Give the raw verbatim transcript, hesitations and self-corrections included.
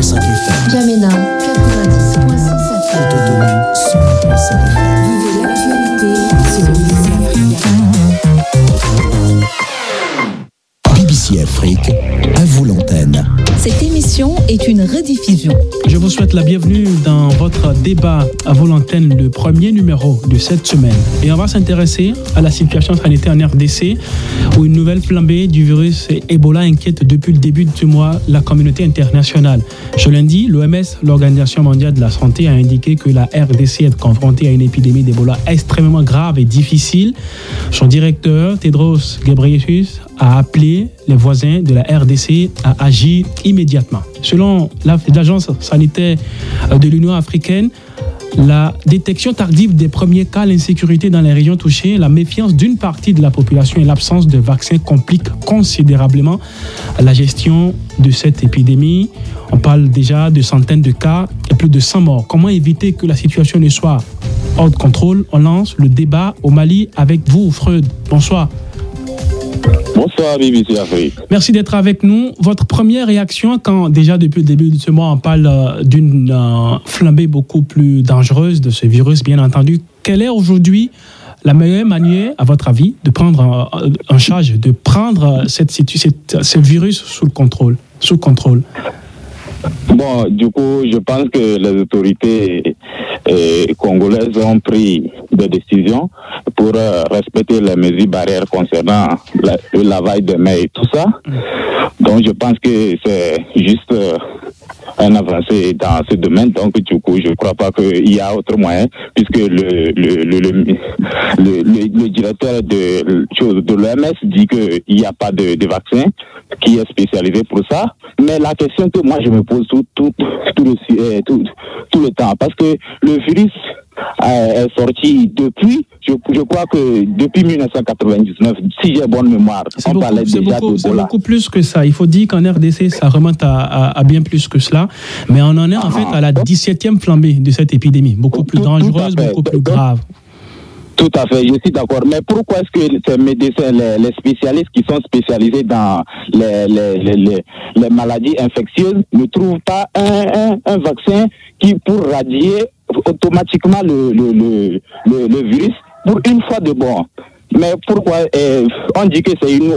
cinq F M. Jamena, quatre-vingt-dix virgule six F M. Cotonou, cent virgule cinq F M. Vivez l'actualité sur B B C Afrique. B B C Afrique, à vous l'antenne. Cette émission est une rediffusion. Je vous souhaite la bienvenue dans votre débat à vous l'antenne, le premier numéro de cette semaine. Et on va s'intéresser à la situation sanitaire en R D C, où une nouvelle flambée du virus Ebola inquiète depuis le début du mois la communauté internationale. Ce lundi, l'O M S, l'Organisation mondiale de la santé, a indiqué que la R D C est confrontée à une épidémie d'Ebola extrêmement grave et difficile. Son directeur, Tedros Ghebreyesus, a appelé les voisins de la R D C à agir immédiatement. Selon l'Agence sanitaire de l'Union africaine, la détection tardive des premiers cas, l'insécurité dans les régions touchées, la méfiance d'une partie de la population et l'absence de vaccins compliquent considérablement la gestion de cette épidémie. On parle déjà de centaines de cas et plus de cent morts. Comment éviter que la situation ne soit hors de contrôle? On lance le débat au Mali avec vous, Freud. Bonsoir. Bonsoir B B C Afrique. Merci d'être avec nous. Votre première réaction quand déjà depuis le début de ce mois on parle d'une euh, flambée beaucoup plus dangereuse de ce virus, bien entendu. Quelle est aujourd'hui la meilleure manière, à votre avis, de prendre euh, en charge, de prendre cette, cette, ce virus sous le contrôle, sous contrôle? Bon, du coup, je pense que les autorités euh, congolaises ont pris des décisions pour euh, respecter les mesures barrières concernant la, le lavage de mains et tout ça. Donc, je pense que c'est juste euh, un avancé dans ce domaine. Donc, du coup, je ne crois pas qu'il y a autre moyen, puisque le, le, le, le, le, le, le directeur de, de l'O M S dit qu'il n'y a pas de, de vaccin qui est spécialisé pour ça. Mais la question que moi je me pose tout, tout, tout, le, tout, tout le temps, parce que le virus euh, est sorti depuis, je, je crois que depuis dix-neuf cent quatre-vingt-dix-neuf, si j'ai bonne mémoire, c'est on beaucoup, parlait c'est déjà beaucoup, de c'est Ebola. beaucoup plus que ça. Il faut dire qu'en R D C, ça remonte à, à, à bien plus que cela. Mais on en est en fait à la dix-septième flambée de cette épidémie, beaucoup plus tout, dangereuse, tout beaucoup plus grave. Tout à fait, je suis d'accord. Mais pourquoi est-ce que ces médecins, les, les spécialistes qui sont spécialisés dans les, les, les, les, les maladies infectieuses ne trouvent pas un, un, un vaccin qui pour radier automatiquement le, le, le, le, le virus pour une fois de bon? Mais pourquoi eh, on dit que c'est une